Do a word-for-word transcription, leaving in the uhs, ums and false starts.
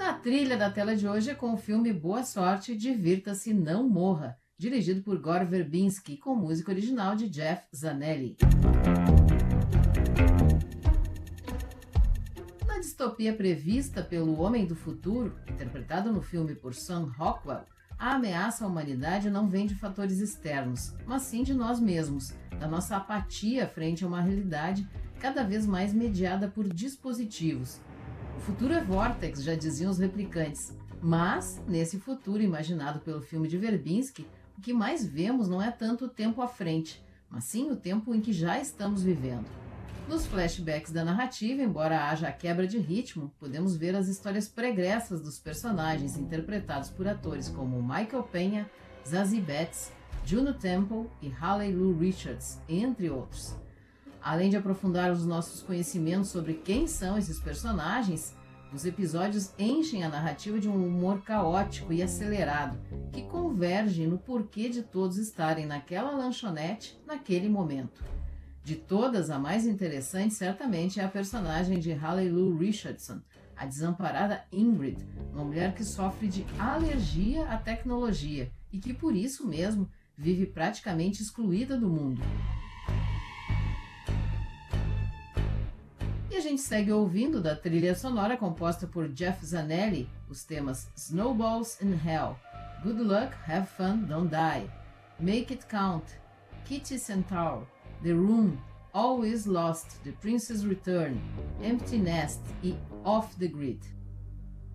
Na trilha da tela de hoje é com o filme Boa Sorte, Divirta-se, Não Morra, dirigido por Gore Verbinski, com música original de Jeff Zanelli. Na distopia prevista pelo Homem do Futuro, interpretado no filme por Sam Rockwell, a ameaça à humanidade não vem de fatores externos, mas sim de nós mesmos, da nossa apatia frente a uma realidade cada vez mais mediada por dispositivos. O futuro é vórtex, já diziam os replicantes, mas, nesse futuro imaginado pelo filme de Verbinski, o que mais vemos não é tanto o tempo à frente, mas sim o tempo em que já estamos vivendo. Nos flashbacks da narrativa, embora haja a quebra de ritmo, podemos ver as histórias pregressas dos personagens interpretados por atores como Michael Peña, Zazie Beetz, Juno Temple e Haley Lu Richards, entre outros. Além de aprofundar os nossos conhecimentos sobre quem são esses personagens, os episódios enchem a narrativa de um humor caótico e acelerado, que converge no porquê de todos estarem naquela lanchonete naquele momento. De todas, a mais interessante certamente é a personagem de Haley Lu Richardson, a desamparada Ingrid, uma mulher que sofre de alergia à tecnologia e que por isso mesmo vive praticamente excluída do mundo. E a gente segue ouvindo da trilha sonora composta por Jeff Zanelli os temas Snowballs in Hell, Good Luck, Have Fun, Don't Die, Make It Count, Kitty Centaur, The Room, All Is Lost, The Prince's Return, Empty Nest e Off the Grid.